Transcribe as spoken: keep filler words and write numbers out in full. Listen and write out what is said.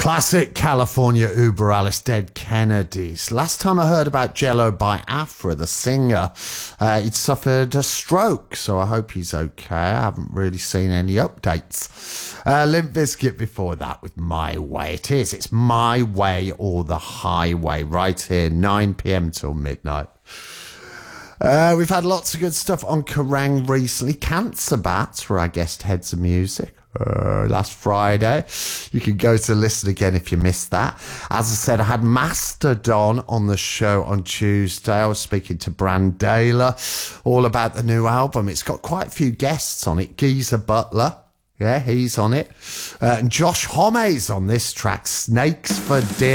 Classic California Uber Alice Dead Kennedys. Last time I heard about Jello by Afra, the singer, uh, he'd suffered a stroke, so I hope he's okay. I haven't really seen any updates. Uh, Limp Bizkit before that with My Way. It is. It's My Way or the Highway right here, nine p.m. till midnight. Uh, we've had lots of good stuff on Kerrang recently. Cancer Bats were our guest heads of music. Uh, last Friday. You can go to listen again if you missed that. As I said, I had Mastodon on the show on Tuesday. I was speaking to Brandela all about the new album. It's got quite a few guests on it. Geezer Butler, yeah, he's on it. Uh, and Josh Homme's on this track, Snakes for Dinner.